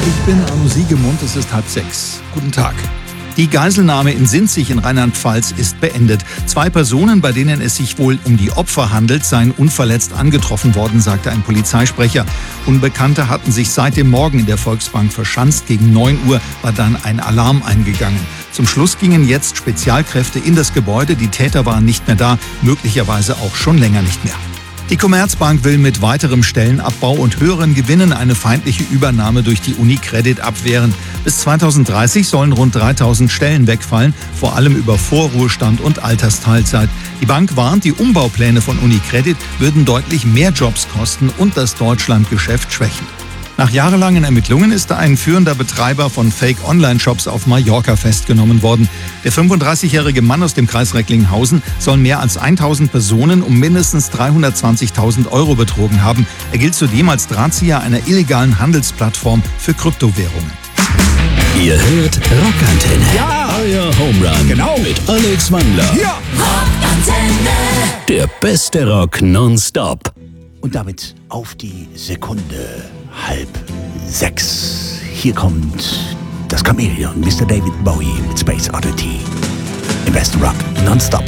Ich bin Arno Siegemund, es ist 5:30. Guten Tag. Die Geiselnahme in Sinzig in Rheinland-Pfalz ist beendet. 2 Personen, bei denen es sich wohl um die Opfer handelt, seien unverletzt angetroffen worden, sagte ein Polizeisprecher. Unbekannte hatten sich seit dem Morgen in der Volksbank verschanzt. Gegen 9 Uhr war dann ein Alarm eingegangen. Zum Schluss gingen jetzt Spezialkräfte in das Gebäude. Die Täter waren nicht mehr da, möglicherweise auch schon länger nicht mehr. Die Commerzbank will mit weiterem Stellenabbau und höheren Gewinnen eine feindliche Übernahme durch die UniCredit abwehren. Bis 2030 sollen rund 3000 Stellen wegfallen, vor allem über Vorruhestand und Altersteilzeit. Die Bank warnt, die Umbaupläne von UniCredit würden deutlich mehr Jobs kosten und das Deutschlandgeschäft schwächen. Nach jahrelangen Ermittlungen ist ein führender Betreiber von Fake-Online-Shops auf Mallorca festgenommen worden. Der 35-jährige Mann aus dem Kreis Recklinghausen soll mehr als 1000 Personen um mindestens 320.000 € betrogen haben. Er gilt zudem als Drahtzieher einer illegalen Handelsplattform für Kryptowährungen. Ihr hört Rockantenne. Ja! Euer Homerun. Genau. Mit Alex Wandler. Ja! Rockantenne. Der beste Rock nonstop. Und damit auf die Sekunde 5:30. Hier kommt das Chamäleon, Mr. David Bowie mit Space Oddity. Im besten Rock nonstop.